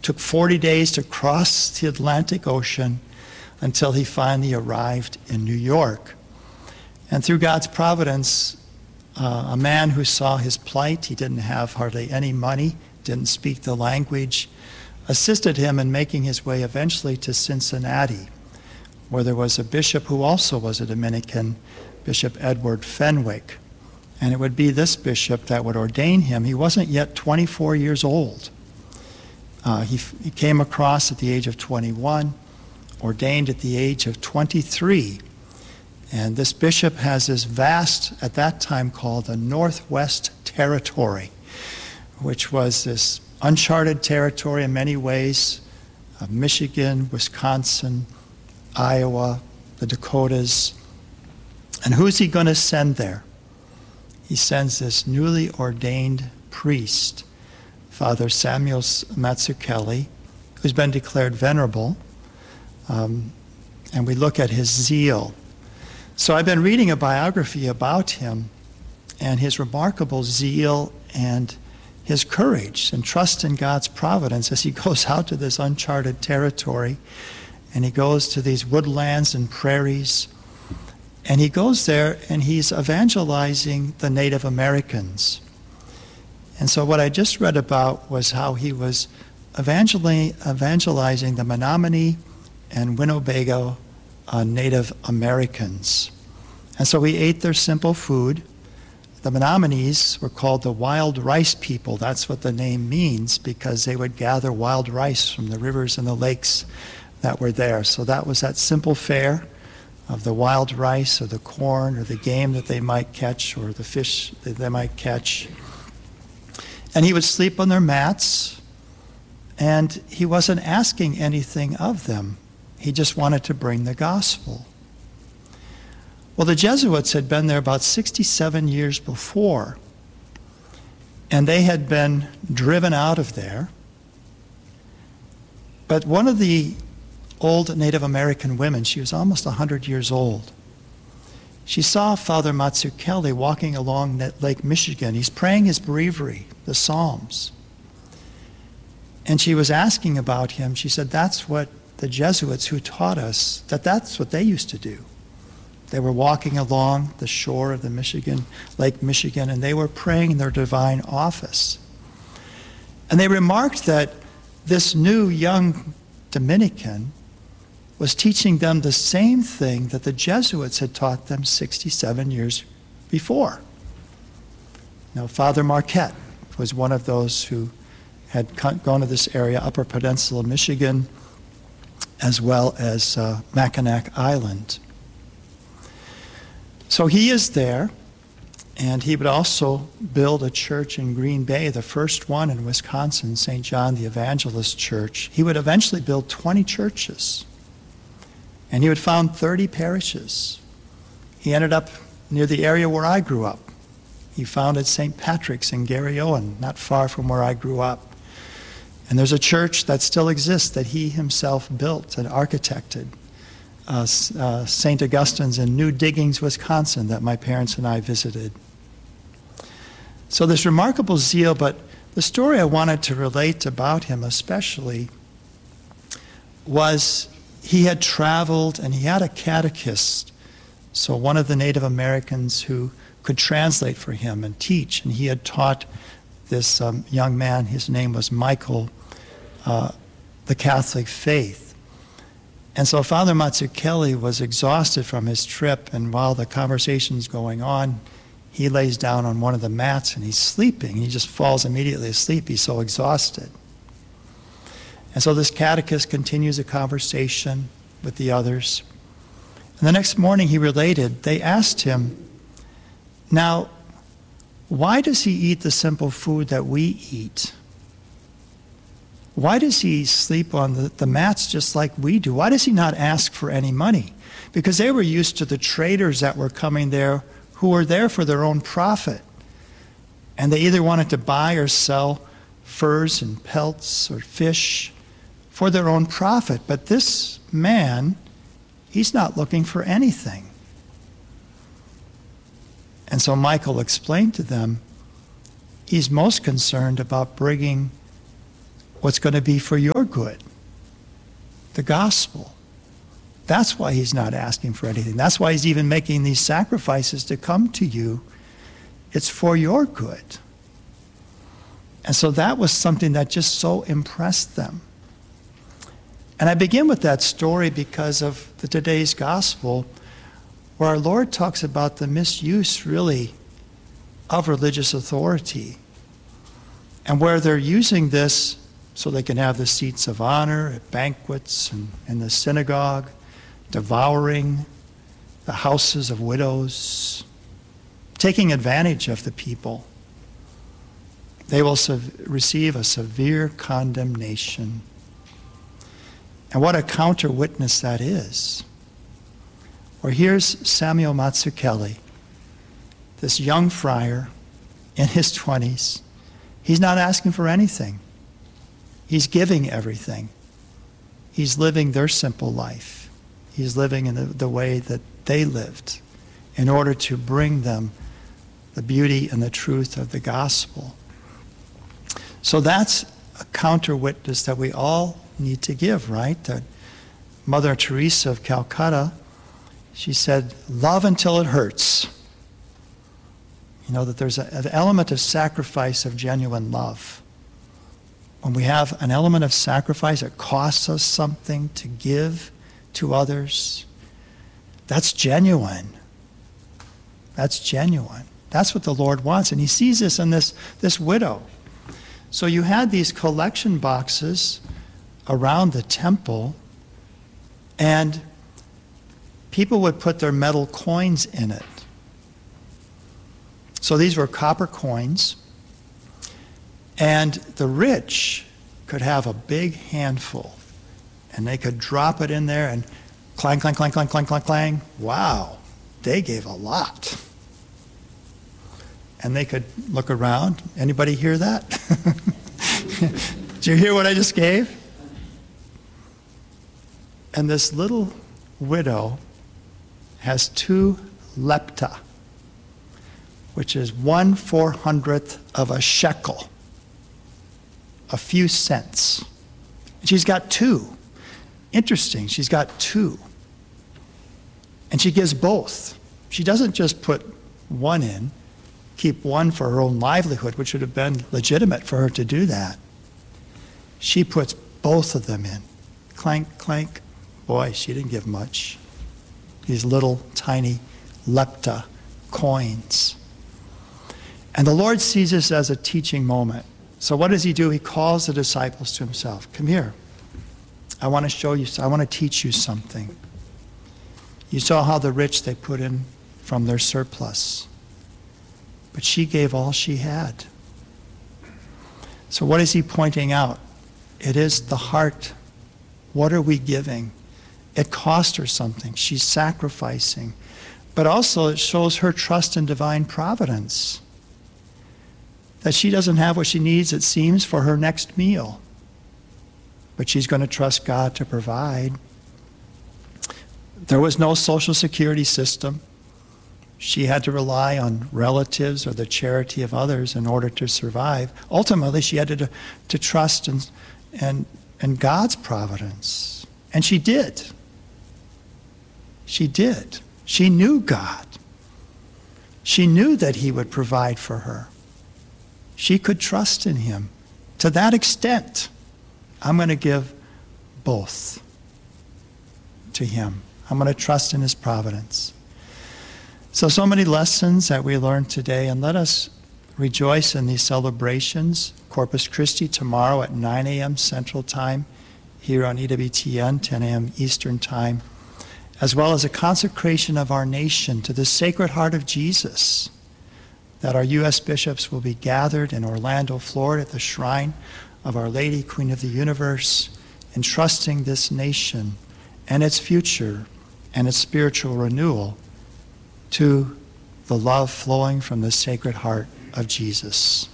Took 40 days to cross the Atlantic Ocean until he finally arrived in New York. And through God's providence, a man who saw his plight, he didn't have hardly any money, didn't speak the language, assisted him in making his way eventually to Cincinnati, where there was a bishop who also was a Dominican, Bishop Edward Fenwick. And it would be this bishop that would ordain him. He wasn't yet 24 years old. He came across at the age of 21, ordained at the age of 23. And this bishop has this vast, at that time called the Northwest Territory, which was this uncharted territory in many ways of Michigan, Wisconsin, Iowa, the Dakotas. And who's he going to send there? He sends this newly ordained priest, Father Samuel Mazzucchelli, who's been declared venerable. And we look at his zeal. So I've been reading a biography about him and his remarkable zeal and his courage and trust in God's providence as he goes out to this uncharted territory, and he goes to these woodlands and prairies, and he goes there and he's evangelizing the Native Americans. And so what I just read about was how he was evangelizing the Menominee and Winnebago Native Americans. And so we ate their simple food. The Menominees were called the wild rice people. That's what the name means, because they would gather wild rice from the rivers and the lakes that were there. So that was that simple fare of the wild rice or the corn or the game that they might catch or the fish that they might catch. And he would sleep on their mats, and he wasn't asking anything of them. He just wanted to bring the gospel. Well, the Jesuits had been there about 67 years before, and they had been driven out of there. But one of the old Native American women, she was almost 100 years old, she saw Father Mazzucchelli walking along Lake Michigan. He's praying his breviary, the Psalms. And she was asking about him. She said, that's what the Jesuits who taught us, that's what they used to do. They were walking along the shore of the Lake Michigan, and they were praying their divine office. And they remarked that this new young Dominican was teaching them the same thing that the Jesuits had taught them 67 years before. Now, Father Marquette was one of those who had gone to this area, Upper Peninsula, Michigan, as well as Mackinac Island. So he is there, and he would also build a church in Green Bay, the first one in Wisconsin, St. John the Evangelist Church. He would eventually build 20 churches, and he would found 30 parishes. He ended up near the area where I grew up. He founded St. Patrick's in Garryowen, not far from where I grew up. And there's a church that still exists that he himself built and architected, St. Augustine's in New Diggings, Wisconsin, that my parents and I visited. So this remarkable zeal, but the story I wanted to relate about him especially was he had traveled and he had a catechist, so one of the Native Americans who could translate for him and teach, and he had taught this young man, his name was Michael, the Catholic faith. And so Father Mazzucchelli was exhausted from his trip, and while the conversation's going on, he lays down on one of the mats and he's sleeping, and he just falls immediately asleep. He's so exhausted. And so this catechist continues a conversation with the others. And the next morning he related, they asked him, now, why does he eat the simple food that we eat? Why does he sleep on the mats just like we do? Why does he not ask for any money? Because they were used to the traders that were coming there who were there for their own profit. And they either wanted to buy or sell furs and pelts or fish for their own profit. But this man, he's not looking for anything. And so Michael explained to them, he's most concerned about bringing what's going to be for your good. The gospel. That's why he's not asking for anything. That's why he's even making these sacrifices to come to you. It's for your good. And so that was something that just so impressed them. And I begin with that story because of today's gospel, where our Lord talks about the misuse, really, of religious authority. And where they're using this so they can have the seats of honor at banquets and in the synagogue, devouring the houses of widows, taking advantage of the people. They will receive a severe condemnation. And what a counter witness that is. Or here's Samuel Mazzucchelli, this young friar in his 20s. He's not asking for anything. He's giving everything. He's living their simple life. He's living in the way that they lived in order to bring them the beauty and the truth of the gospel. So that's a counter witness that we all need to give, right? That Mother Teresa of Calcutta, she said, love until it hurts. You know, that there's an element of sacrifice of genuine love. When we have an element of sacrifice, it costs us something to give to others. That's genuine. That's genuine. That's what the Lord wants. And he sees this in this widow. So you had these collection boxes around the temple, and people would put their metal coins in it. So these were copper coins, and the rich could have a big handful, and they could drop it in there and clang, clang, clang, clang, clang, clang, clang. Wow, they gave a lot. And they could look around. Anybody hear that? Did you hear what I just gave? And this little widow has 2 lepta, which is 1/400th of a shekel, a few cents. She's got 2. Interesting, she's got 2. And she gives both. She doesn't just put one in, keep one for her own livelihood, which would have been legitimate for her to do that. She puts both of them in. Clank, clank. Boy, she didn't give much. These little tiny lepta coins. And the Lord sees this as a teaching moment. So what does he do? He calls the disciples to himself. Come here. I want to show you, I want to teach you something. You saw how the rich, they put in from their surplus. But she gave all she had. So what is he pointing out? It is the heart. What are we giving? It cost her something. She's sacrificing. But also it shows her trust in divine providence. That she doesn't have what she needs, it seems, for her next meal. But she's going to trust God to provide. There was no social security system. She had to rely on relatives or the charity of others in order to survive. Ultimately, she had to trust in God's providence. And she did. She did. She knew God. She knew that he would provide for her. She could trust in him. To that extent, I'm going to give both to him. I'm going to trust in his providence. So many lessons that we learned today, and let us rejoice in these celebrations. Corpus Christi tomorrow at 9 a.m. Central Time here on EWTN, 10 a.m. Eastern Time, as well as a consecration of our nation to the Sacred Heart of Jesus, that our U.S. bishops will be gathered in Orlando, Florida at the shrine of Our Lady, Queen of the Universe, entrusting this nation and its future and its spiritual renewal to the love flowing from the Sacred Heart of Jesus.